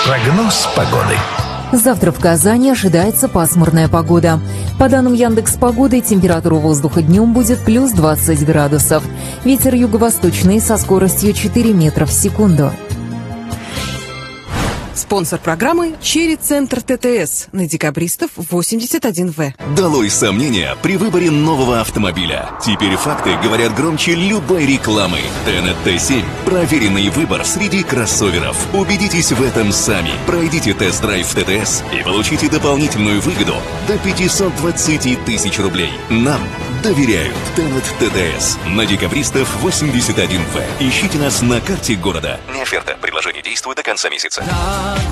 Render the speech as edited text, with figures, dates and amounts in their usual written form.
Прогноз погоды. Завтра в Казани ожидается пасмурная погода. По данным Яндекс.Погоды, температура воздуха днем будет плюс 20 градусов. Ветер юго-восточный со скоростью 4 метра в секунду. Спонсор программы «Черри-центр ТТС» на Декабристов 81В. Долой сомнения при выборе нового автомобиля. Теперь факты говорят громче любой рекламы. Tenet T7 – проверенный выбор среди кроссоверов. Убедитесь в этом сами. Пройдите тест-драйв в ТТС и получите дополнительную выгоду до 520 тысяч рублей. Нам доверяют. Tenet ТТС на Декабристов 81В. Ищите нас на карте города. Не оферта. Предложение действует до конца месяца.